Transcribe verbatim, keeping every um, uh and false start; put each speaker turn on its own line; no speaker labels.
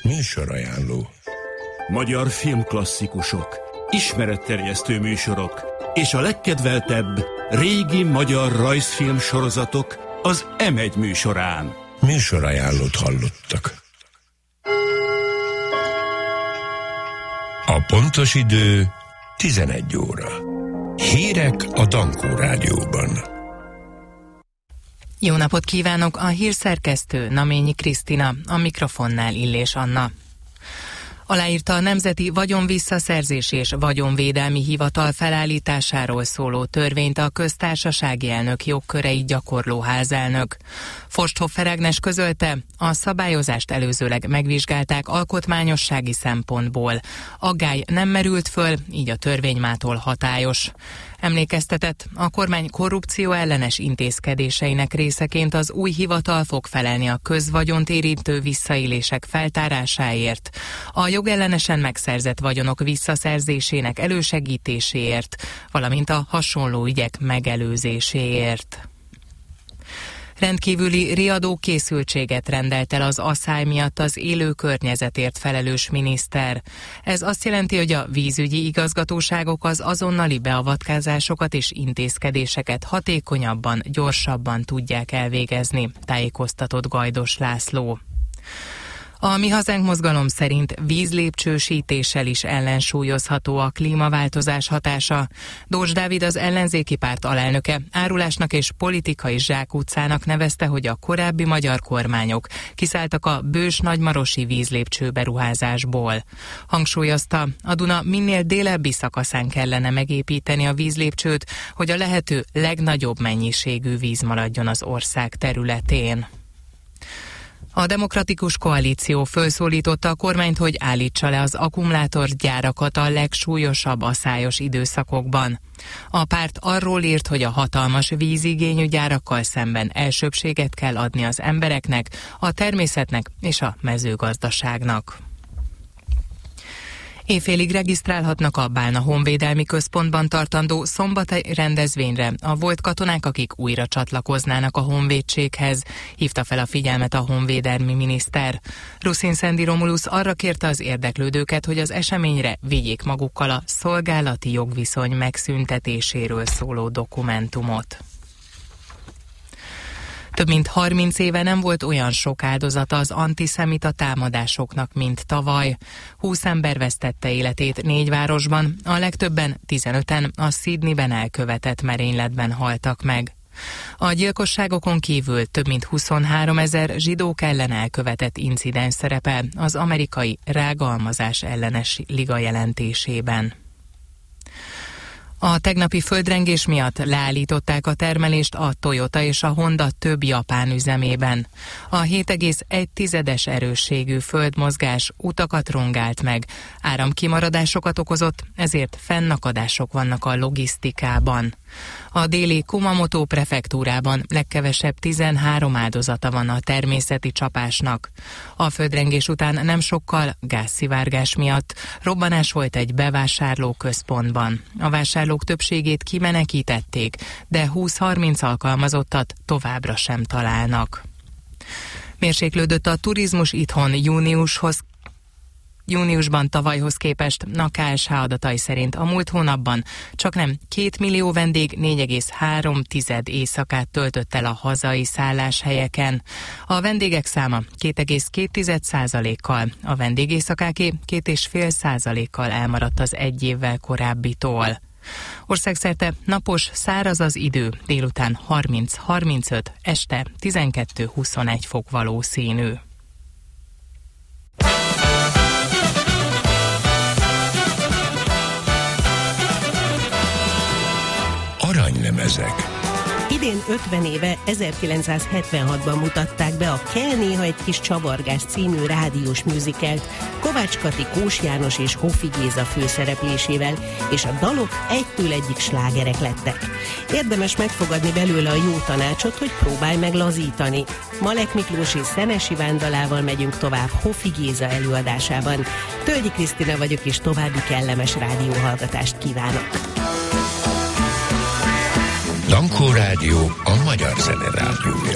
Műsorajánló.
Magyar filmklasszikusok, ismeretterjesztő műsorok és a legkedveltebb régi magyar rajzfilm sorozatok az em egy műsorán.
Műsorajánlót hallottak. A pontos idő tizenegy óra. Hírek a Dankó Rádióban.
Jó napot kívánok, a hírszerkesztő Naményi Krisztina, a mikrofonnál Illés Anna. Aláírta a Nemzeti Vagyonvisszaszerzési és Vagyonvédelmi Hivatal felállításáról szóló törvényt a köztársasági elnök jogköreit gyakorló házelnök. Forsthoffer Ágnes közölte, a szabályozást előzőleg megvizsgálták alkotmányossági szempontból. Aggály nem merült föl, így a törvény mától hatályos. Emlékeztetett, a kormány korrupció ellenes intézkedéseinek részeként az új hivatal fog felelni a közvagyont érintő visszaélések feltárásáért, a jogellenesen megszerzett vagyonok visszaszerzésének elősegítéséért, valamint a hasonló ügyek megelőzéséért. Rendkívüli riadó készültséget rendelt el az asszály miatt az élő környezetért felelős miniszter. Ez azt jelenti, hogy a vízügyi igazgatóságok az azonnali beavatkozásokat és intézkedéseket hatékonyabban, gyorsabban tudják elvégezni, tájékoztatott Gajdos László. A Mi Hazánk mozgalom szerint vízlépcsősítéssel is ellensúlyozható a klímaváltozás hatása. Dózs Dávid, az ellenzéki párt alelnöke, árulásnak és politikai zsákutcának nevezte, hogy a korábbi magyar kormányok kiszálltak a bős-nagymarosi vízlépcső beruházásból. Hangsúlyozta, a Duna minél délebbi szakaszán kellene megépíteni a vízlépcsőt, hogy a lehető legnagyobb mennyiségű víz maradjon az ország területén. A Demokratikus Koalíció fölszólította a kormányt, hogy állítsa le az akkumulátorgyárakat a legsúlyosabb aszályos időszakokban. A párt arról írt, hogy a hatalmas vízigényű gyárakkal szemben elsőbbséget kell adni az embereknek, a természetnek és a mezőgazdaságnak. Éjfélig regisztrálhatnak a Bálna Honvédelmi Központban tartandó szombati rendezvényre a volt katonák, akik újra csatlakoznának a honvédséghez, hívta fel a figyelmet a honvédelmi miniszter. Ruszin Szendi Romulusz arra kérte az érdeklődőket, hogy az eseményre vigyék magukkal a szolgálati jogviszony megszüntetéséről szóló dokumentumot. Több mint harminc éve nem volt olyan sok áldozata az antiszemita támadásoknak, mint tavaly. húsz ember vesztette életét négy városban, a legtöbben tizenöten a Sydneyben elkövetett merényletben haltak meg. A gyilkosságokon kívül több mint huszonháromezer zsidók ellen elkövetett incidens szerepel az amerikai rágalmazás ellenes liga jelentésében. A tegnapi földrengés miatt leállították a termelést a Toyota és a Honda több japán üzemében. A hét egész egy tizedes erősségű földmozgás utakat rongált meg, áramkimaradásokat okozott, ezért fennakadások vannak a logisztikában. A déli Kumamoto prefektúrában legkevesebb tizenhárom áldozata van a természeti csapásnak. A földrengés után nem sokkal gázszivárgás miatt robbanás volt egy bevásárlóközpontban. A vásárlók többségét kimenekítették, de húsz-harminc alkalmazottat továbbra sem találnak. Mérséklődött a turizmus itthon júniushoz Júniusban tavalyhoz képest a ká es há adatai szerint a múlt hónapban csaknem két millió vendég négy egész három tized éjszakát töltött el a hazai szálláshelyeken. A vendégek száma két egész két tized százalékkal, a vendégéjszakáké két egész öt százalékkal elmaradt az egy évvel korábbitól. Országszerte napos, száraz az idő, délután harminc-harmincöt, este tizenkettő-huszonegy fok valószínű.
Aranylemezek.
Idén ötven éve, ezerkilencszázhetvenhatban mutatták be a Kell néha egy kis csavargás című rádiós musicalt Kovács Kati, Kós János és Hoffi Géza főszereplésével, és a dalok egytől egyik slágerek lettek. Érdemes megfogadni belőle a jó tanácsot, hogy próbálj meg lazítani. Malek Miklós és Szenes Iván dalával megyünk tovább Hoffi Géza előadásában. Tölgyi Krisztina vagyok, és további kellemes rádióhallgatást kívánok.
Dankó Rádió, a magyar zene rádiója.